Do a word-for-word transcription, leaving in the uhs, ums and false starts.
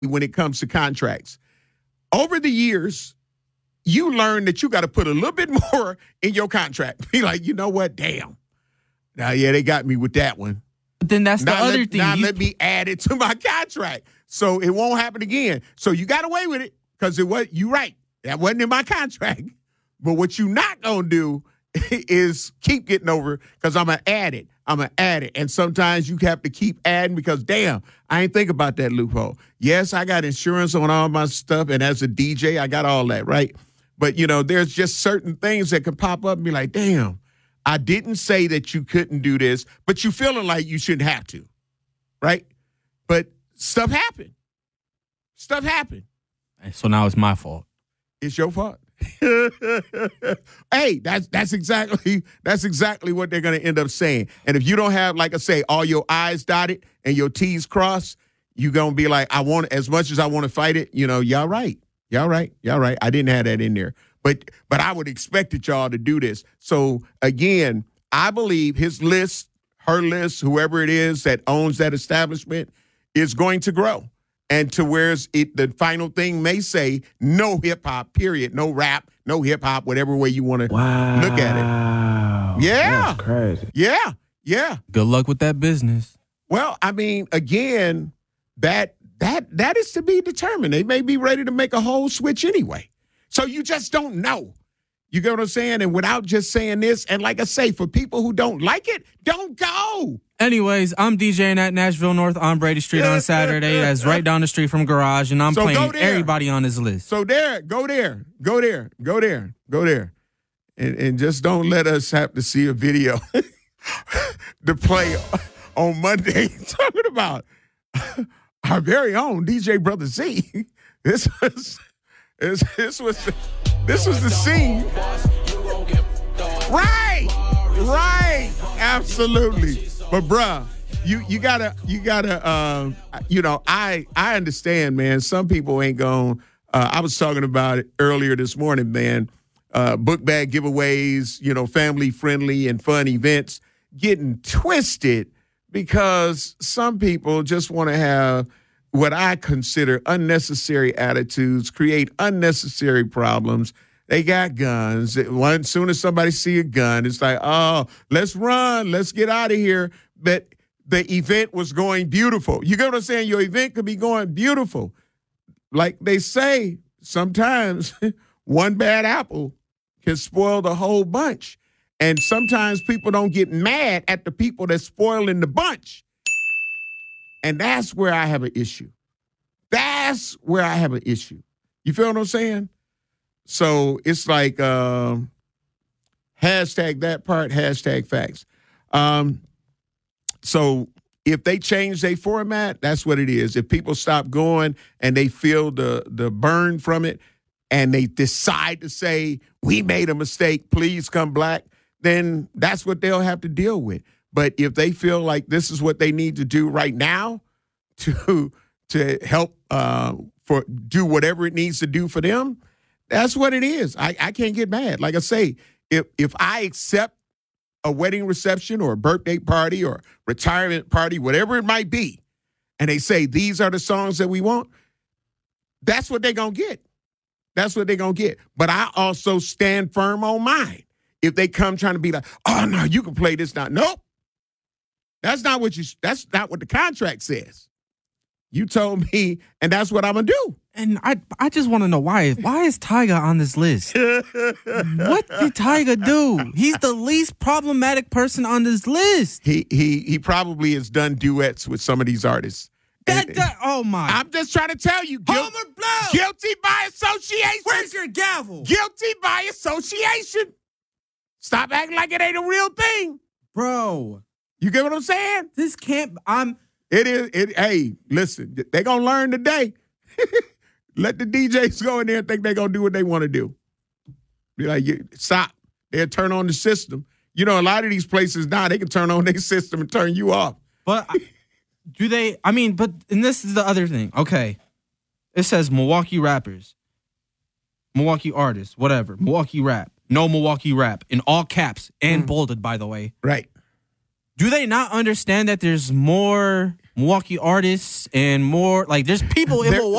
when it comes to contracts. Over the years, you learn that you got to put a little bit more in your contract. Be like, you know what? Damn. Now, yeah, they got me with that one. But then that's now the other let, thing. Now you... let me add it to my contract so it won't happen again. So you got away with it because it was, you right. That wasn't in my contract. But what you not going to do is keep getting over because I'm going to add it. I'm going to add it. And sometimes you have to keep adding because, damn, I ain't think about that loophole. Yes, I got insurance on all my stuff. And as a D J, I got all that, right? But, you know, there's just certain things that can pop up and be like, damn, I didn't say that you couldn't do this, but you feeling like you shouldn't have to, right? But stuff happened. Stuff happened. So now it's my fault. It's your fault. Hey, that's that's exactly that's exactly what they're going to end up saying. And if you don't have, like I say, all your I's dotted and your T's crossed, you're going to be like, I want, as much as I want to fight it, you know, y'all right. Y'all right. Y'all right. I didn't have that in there. But but I would expect it y'all to do this. So, again, I believe his list, her list, whoever it is that owns that establishment is going to grow. And to where it, the final thing may say no hip-hop, period, no rap, no hip-hop, whatever way you want to wow. look at it. Yeah. That's crazy. Yeah, yeah. Good luck with that business. Well, I mean, again, that that that is to be determined. They may be ready to make a whole switch anyway. So you just don't know. You get what I'm saying? And without just saying this, and like I say, for people who don't like it, don't go. Anyways, I'm DJing at Nashville North on Brady Street on Saturday. That's right down the street from Garage, and I'm so playing everybody on this list. So there, go there, go there, go there, go there. And, and just don't let us have to see a video to play on Monday talking about our very own D J Brother Z. This was, this, this was, this was the scene. Right, right, absolutely. But bruh, you you gotta you gotta uh, you know I I understand, man. Some people ain't going. Uh, I was talking about it earlier this morning, man. Uh, book bag giveaways, you know, family friendly and fun events getting twisted because some people just want to have what I consider unnecessary attitudes, create unnecessary problems. They got guns. As soon as somebody see a gun, it's like, oh, let's run. Let's get out of here. But the event was going beautiful. You get what I'm saying? Your event could be going beautiful. Like they say, sometimes one bad apple can spoil the whole bunch. And sometimes people don't get mad at the people that's spoiling the bunch. And that's where I have an issue. That's where I have an issue. You feel what I'm saying? So it's like um, hashtag that part, hashtag facts. Um, so if they change their format, that's what it is. If people stop going and they feel the the burn from it and they decide to say, we made a mistake, please come black, then that's what they'll have to deal with. But if they feel like this is what they need to do right now to to help uh, for do whatever it needs to do for them, that's what it is. I, I can't get mad. Like I say, if if I accept a wedding reception or a birthday party or retirement party, whatever it might be, and they say these are the songs that we want, that's what they're going to get. That's what they're going to get. But I also stand firm on mine. If they come trying to be like, oh, no, you can play this now. Nope. That's not what you, that's not what the contract says. You told me, and that's what I'm going to do. And I I just want to know why. Why is Tyga on this list? What did Tyga do? He's the least problematic person on this list. He he he probably has done duets with some of these artists. That, And- that oh my. I'm just trying to tell you. guil- Homer Blow. Guilty by association. Where's your gavel? Guilty by association. Stop acting like it ain't a real thing. Bro, You get what I'm saying? this can't, I'm, It is. It. Hey, listen, they gonna learn today. Let the D Js go in there and think they gonna do what they want to do. Be like, you, stop. They'll turn on the system. You know, a lot of these places now, they can turn on their system and turn you off. but I- do they, I mean, but, and this is the other thing. Okay. It says Milwaukee rappers, Milwaukee artists, whatever, Milwaukee rap, no Milwaukee rap, in all caps and bolded, by the way. Right. Do they not understand that there's more Milwaukee artists and more, like, there's people in There- Milwaukee?